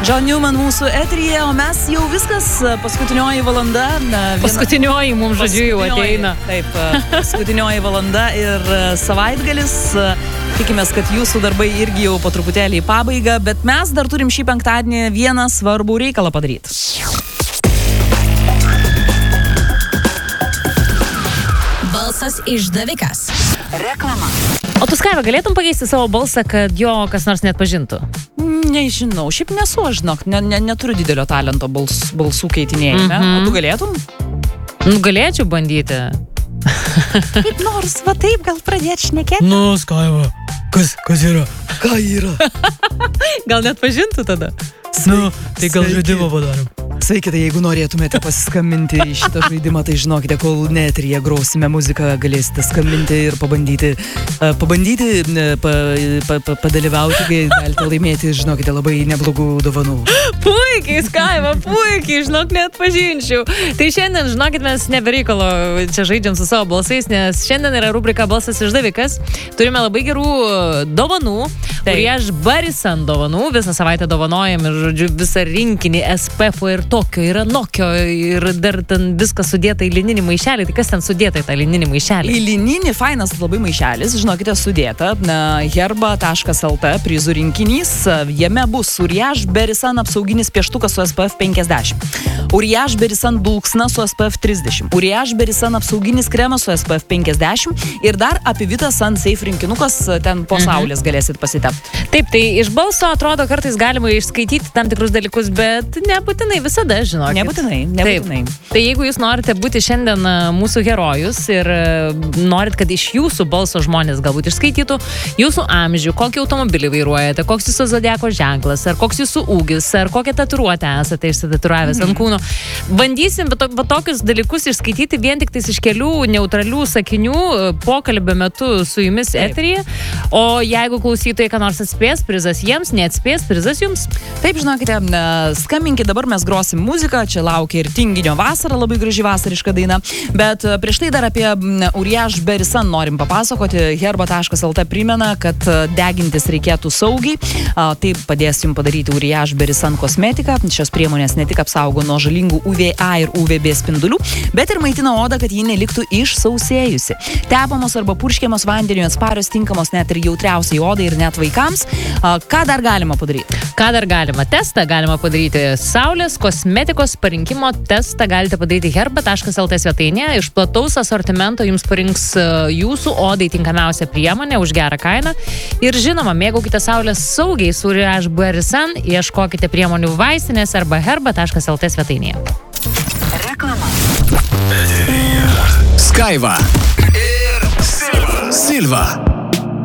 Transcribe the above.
John Newman mūsų eteryje, o mes jau viskas, paskutinioji valanda. Paskutinioji mums žodžiu jau ateina. Taip, paskutinioji valanda ir savaitgalis. Tikimės, kad jūsų darbai irgi jau po truputėlį į pabaigą, bet mes dar turim šį penktadienį vieną svarbų reikalą padaryti. Balsas išdavikas. Reklama. O tu, Skaiva, galėtum pakeisti savo balsą, kad jo kas nors net pažintų? Nežinau, šiaip nesu, aš žinok, neturiu didelio talento balsų keitinėjime. O tu galėtum? Galėčiau bandyti. Kaip nors, va taip, gal pradėti šnekėti? Nu, Skaiva, kas yra? Ką yra? Gal net pažintų tada? Nu, tai gal žaidimą padarom. Sveiki, tai jeigu norėtumėte pasiskambinti į šitą žaidimą, tai žinokite, kol neeteryje grosime muziką, galėsite skambinti ir pabandyti padalyvauti, galite laimėti, žinokite, labai neblogų dovanų. Puikiai, Skaiva, puikiai, žinok, net pažinčiau. Tai šiandien, žinokit, mes nebereikalo čia žaidžiam su savo balsais, nes šiandien yra rubrika Balsas išdavikas. Turime labai gerų dovanų, kurie aš barisan dovanų, visą savaitę dovanojam ir, žodžiu, visą rinkinį SPF ir tokio, yra Nokio ir dar ten viskas sudėta į lininį maišelį. Tai kas ten sudėta į tą lininį maišelį? Į lininį fainas labai maišelis, žinokite, sudėta herba.lt prizų rinkinys. Jame bus Uriage Berisan apsauginis pieštukas su SPF 50. Uriage Berisan dulksna su SPF 30. Uriage Berisan apsauginis kremas su SPF 50 ir dar Apivitas Sunsafe rinkinukas, ten po saulės galėsit pasitepti. Taip, tai iš balso atrodo kartais galima išskaityti tam tikrus dalykus, bet nebūtinai visada, žinokit. Nebūtinai. Tai jeigu jūs norite būti šiandien mūsų herojus ir norit, kad iš jūsų balso žmonės galbūt išskaitytų jūsų amžių, kokį automobilį vairuojate, koks jūsų zodiako ženklas, ar koks jūsų ūgis, ar kokią tatuiruotę esate išsitatuiravęs ant kūno. Bandysim tokius dalykus išskaityti vien tik tais iš kelių neutralių sakinių pokalbio metu su jumis eteryje. O jeigu klausytojai ką nors atspės, prizas jiems, neatspės, prizas jums. Taip, žinokite, skambinkite, dabar mes grosim muziką, čia laukia ir tinginio vasara, labai graži vasariška daina, bet prieš tai dar apie Uriage Berisan norim papasakoti. Herba.lt primena, kad degintis reikėtų saugiai, taip padės jums padaryti Uriage Berisan kosmetiką. Šios priemonės ne tik apsaugo nuo žalingų UVA ir UVB spindulių, bet ir maitina odą, kad ji neliktų išsausėjusi. Tepamos arba purškiamos vandeniu atsparios, tinkamos net ir jautriausiai odai ir net vaikams. Ką dar galima padaryti? Ką dar galima? Testą galima padaryti saulės kosmetikos parinkimo testą galite padaryti herba.lt svetainėje. Iš plataus asortimento jums parinks jūsų odai tinkamiausią priemonę už gerą kainą. Ir žinoma, mėgaukite saulės saugiai su Uriage Berisan, ieškokite priemonių vaistinės arba herba.lt svetainėje. Reklama. Skaiva ir Silva.